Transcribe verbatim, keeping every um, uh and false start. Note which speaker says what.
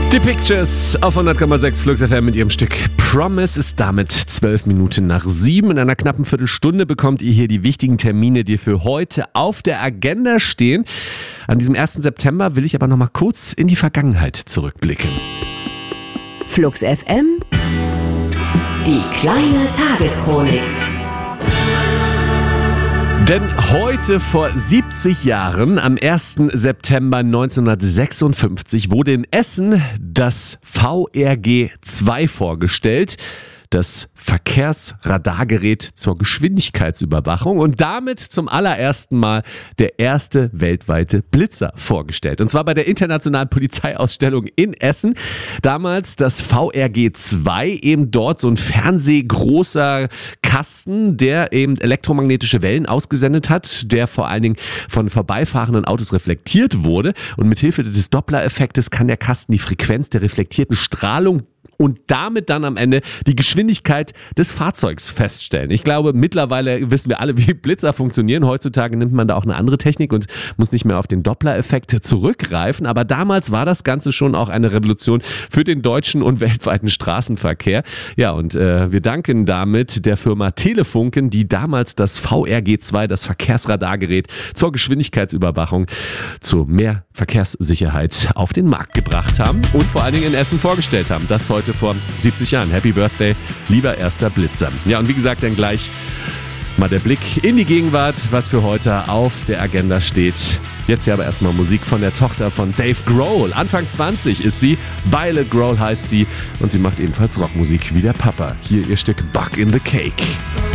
Speaker 1: Die Pictures auf hundert Komma sechs Flux F M mit ihrem Stück Promise ist damit zwölf Minuten nach sieben. In einer knappen Viertelstunde bekommt ihr hier die wichtigen Termine, die für heute auf der Agenda stehen. An diesem ersten September will ich aber noch mal kurz in die Vergangenheit zurückblicken.
Speaker 2: Flux F M, die kleine Tageschronik.
Speaker 1: Denn heute vor siebzig Jahren, am ersten September neunzehnhundertsechsundfünfzig, wurde in Essen das V R G zwei vorgestellt. Das Verkehrsradargerät zur Geschwindigkeitsüberwachung und damit zum allerersten Mal der erste weltweite Blitzer vorgestellt. Und zwar bei der Internationalen Polizeiausstellung in Essen. Damals das V R G zwei, eben dort so ein fernsehgroßer Kasten, der eben elektromagnetische Wellen ausgesendet hat, der vor allen Dingen von vorbeifahrenden Autos reflektiert wurde. Und mithilfe des Doppler-Effektes kann der Kasten die Frequenz der reflektierten Strahlung und damit dann am Ende die Geschwindigkeit des Fahrzeugs feststellen. Ich glaube, mittlerweile wissen wir alle, wie Blitzer funktionieren. Heutzutage nimmt man da auch eine andere Technik und muss nicht mehr auf den Doppler-Effekt zurückgreifen. Aber damals war das Ganze schon auch eine Revolution für den deutschen und weltweiten Straßenverkehr. Ja, und äh, wir danken damit der Firma Telefunken, die damals das V R G zwei, das Verkehrsradargerät zur Geschwindigkeitsüberwachung, zu mehr Verkehrssicherheit auf den Markt gebracht haben und vor allen Dingen in Essen vorgestellt haben. Das heute vor siebzig Jahren. Happy Birthday, lieber erster Blitzer. Ja, und wie gesagt, dann gleich mal der Blick in die Gegenwart, was für heute auf der Agenda steht. Jetzt hier aber erstmal Musik von der Tochter von Dave Grohl. Anfang zwanzig ist sie, Violet Grohl heißt sie und sie macht ebenfalls Rockmusik wie der Papa. Hier ihr Stück Bug in the Cake.